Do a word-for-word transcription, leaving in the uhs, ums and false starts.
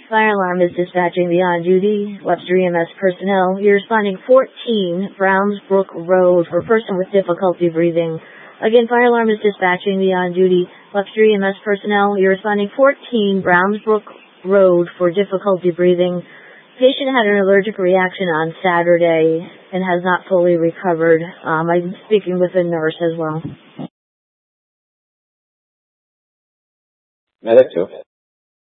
Fire alarm is dispatching the on-duty Webster E M S personnel. You're responding fourteen Brownsbrook Road for person with difficulty breathing. Again, fire alarm is dispatching the on-duty Webster E M S personnel. You're responding fourteen Brownsbrook Road for difficulty breathing. Patient had an allergic reaction on Saturday and has not fully recovered. Um, I'm speaking with a nurse as well. Medic two.